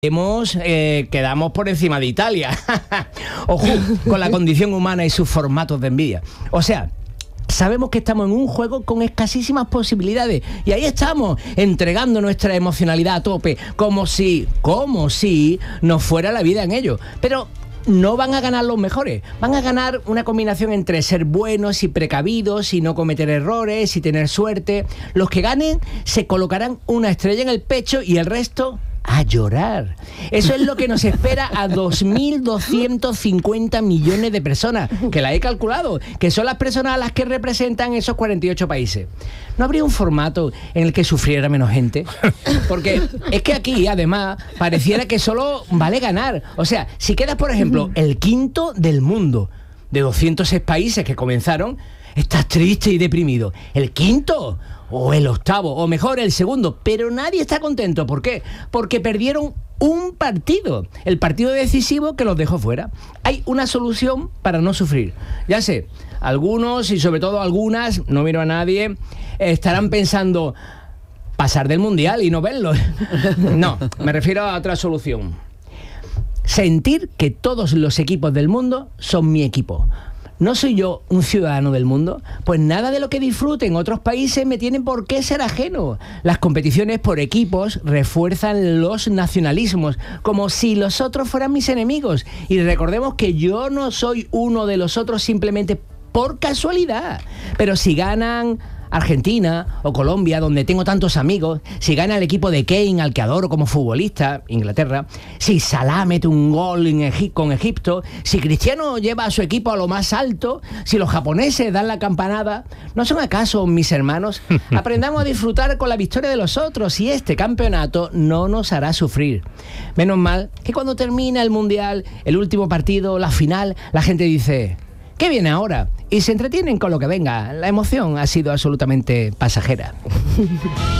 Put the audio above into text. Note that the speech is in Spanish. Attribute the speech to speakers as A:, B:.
A: Quedamos por encima de Italia. Ojo, con la condición humana y sus formatos de envidia. O sea, sabemos que estamos en un juego con escasísimas posibilidades y ahí estamos, entregando nuestra emocionalidad a tope, como si nos fuera la vida en ello. Pero no van a ganar los mejores, van a ganar una combinación entre ser buenos y precavidos y no cometer errores y tener suerte. Los que ganen se colocarán una estrella en el pecho y el resto a llorar. Eso es lo que nos espera a 2.250 millones de personas, que la he calculado, que son las personas a las que representan esos 48 países. ¿No habría un formato en el que sufriera menos gente? Porque es que aquí, además, pareciera que solo vale ganar. O sea, si quedas, por ejemplo, el quinto del mundo, de 206 países que comenzaron, estás triste y deprimido. ¿El quinto? O el octavo, o mejor el segundo, pero nadie está contento. ¿Por qué? Porque perdieron un partido, el partido decisivo que los dejó fuera. Hay una solución para no sufrir. Ya sé, algunos y sobre todo algunas, no miro a nadie, estarán pensando pasar del mundial y no verlo. No, me refiero a otra solución. Sentir que todos los equipos del mundo son mi equipo. ¿No soy yo un ciudadano del mundo? Pues nada de lo que disfrute en otros países me tiene por qué ser ajeno. Las competiciones por equipos refuerzan los nacionalismos, como si los otros fueran mis enemigos. Y recordemos que yo no soy uno de los otros simplemente por casualidad. Pero si ganan Argentina o Colombia, donde tengo tantos amigos, si gana el equipo de Kane, al que adoro como futbolista, Inglaterra, si Salah mete un gol con Egipto, si Cristiano lleva a su equipo a lo más alto, si los japoneses dan la campanada, ¿no son acaso mis hermanos? Aprendamos a disfrutar con la victoria de los otros y este campeonato no nos hará sufrir. Menos mal que cuando termina el Mundial, el último partido, la final, la gente dice: ¿qué viene ahora? Y se entretienen con lo que venga. La emoción ha sido absolutamente pasajera.